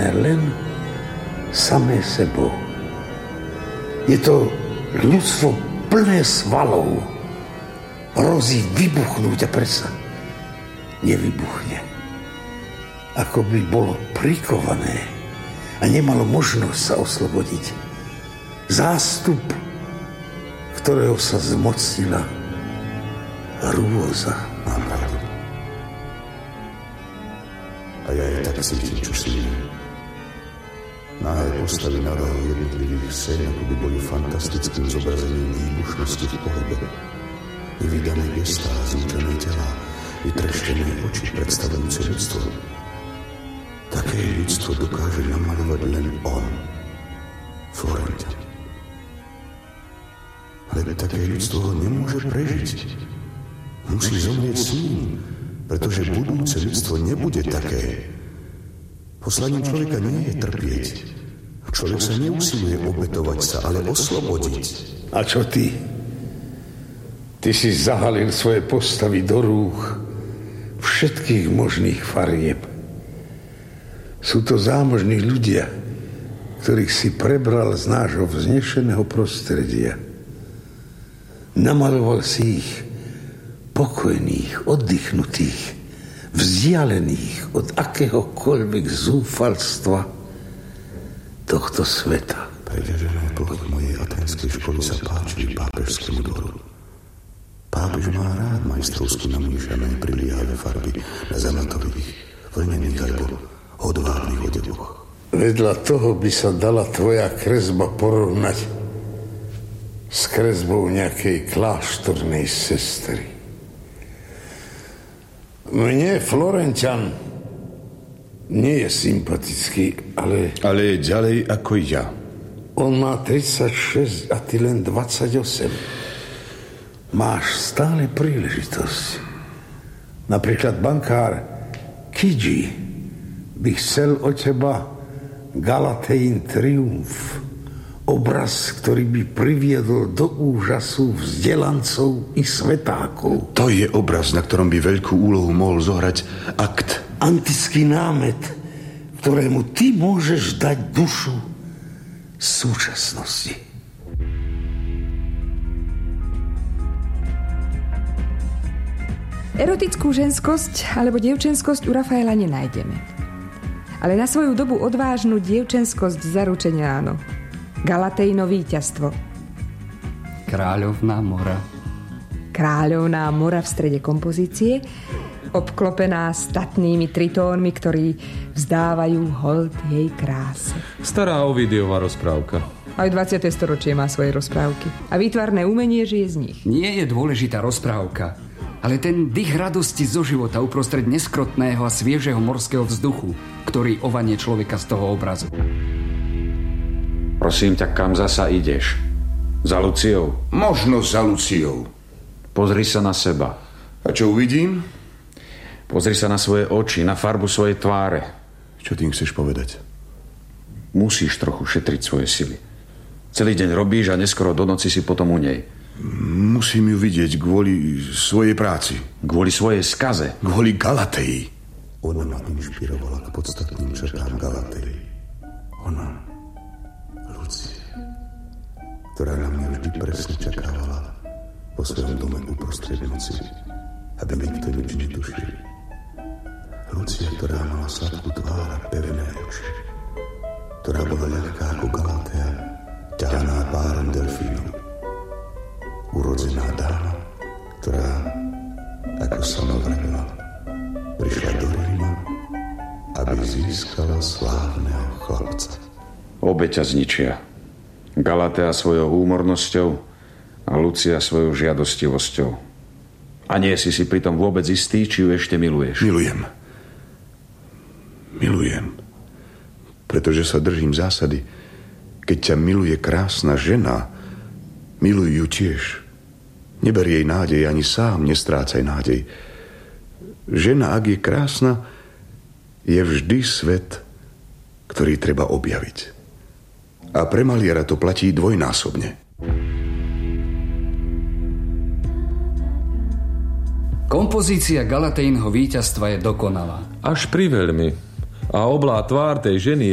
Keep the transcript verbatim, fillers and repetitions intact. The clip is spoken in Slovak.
zaplavené len samé sebou. Je to ľudstvo plné svalov. Hrozí vybuchnúť a predsa nevybuchne. Ako by bolo prikované a nemalo možnosť sa oslobodiť. Zástup, ktorého sa zmocnila hrôza. Mám pravdu. A ja je tak cítim, čo si nie. Nahé postavy na rohu jednotlivých scén, ako by boli fantastickým zobrazením výbušnosti v pohybe. Nevydané gestá, zničené tela, vytreštené oči predstavujúce ľudstvo. Také ľudstvo dokáže namaľovať len on, Florenťan. Ale také ľudstvo ho nemôže prežiť. Musí zomrieť s ním, pretože budúce ľudstvo nebude také. Poslaním človeka nie je trpieť. Človek sa neusiluje obetovať sa, ale oslobodiť. A čo ty? Ty si zahalil svoje postavy do rúch všetkých možných farieb. Sú to zámožní ľudia, ktorých si prebral z nášho vznešeného prostredia. Namaloval si ich pokojných, oddychnutých, vzdialených od akéhokoľvek zúfalstva tohto sveta. Preťažené plochy mojej aténskej školy sa páčili pápežskému dvoru. Pápež má rád majstrovsky namíšané priliavé farby na zamatových, vlnených alebo hodvábnych odevoch. Vedľa toho by sa dala tvoja kresba porovnať s kresbou nejakej kláštornej sestry. Mne Florenťan nie je sympatický, ale... Ale je ďalej ako ja. On má tridsaťšesť a ty len dvadsaťosem. Máš stále príležitosť. Napríklad bankár Kidži by chcel od teba Galatejín triumf. Obraz, ktorý by priviedol do úžasu vzdelancov i svetákov. To je obraz, na ktorom by veľkú úlohu mohol zohrať akt. Antický námet, ktorému ty môžeš dať dušu súčasnosti. Erotickú ženskosť alebo dievčenskosť u Rafaela nenájdeme. Ale na svoju dobu odvážnu dievčenskosť zaručene áno. Galatejno víťazstvo. Kráľovná mora. Kráľovná mora v strede kompozície, obklopená statnými tritónmi, ktorí vzdávajú hold jej kráse. Stará Ovidiova rozprávka. Aj dvadsiate storočie má svoje rozprávky. A výtvarné umenie žije z nich. Nie je dôležitá rozprávka, ale ten dých radosti zo života uprostred neskrotného a sviežeho morského vzduchu, ktorý ovanie človeka z toho obrazu. Prosím ťa, kam zasa ideš? Za Luciou? Možno za Luciou. Pozri sa na seba. A čo uvidím? Pozri sa na svoje oči, na farbu svojej tváre. Čo tým chceš povedať? Musíš trochu šetriť svoje sily. Celý deň robíš a neskoro do noci si potom u nej. Musím ju vidieť kvôli svojej práci. Kvôli svojej skaze. Kvôli Galateji. Ona ma inšpirovala k podstatným črtám Galateji. Ona, Lucia, ktorá na mňa vždy presne čakávala po svojom dome uprostred noci, aby nikto nič netušil. Lucia, ktorá mala sladkú tvár a pevné oči, ktorá bola ľahká ako Galatea, ťahaná párom delfínov. Urodzená dáma, ktorá, ako sama vravela, prišla do Ríma, aby získala slávneho chlapca. Obe ťa zničia. Galatea svojou úmornosťou a Lucia svojou žiadostivosťou. A nie si si pritom vôbec istý, či ju ešte miluješ. Milujem. Milujem. Pretože sa držím zásady. Keď ťa miluje krásna žena, miluj ju tiež. Neber jej nádej, ani sám nestrácaj nádej. Žena, ak je krásna, je vždy svet, ktorý treba objaviť. A pre maliara to platí dvojnásobne. Kompozícia Galatejnho víťazstva je dokonalá. Až priveľmi. A oblá tvár tej ženy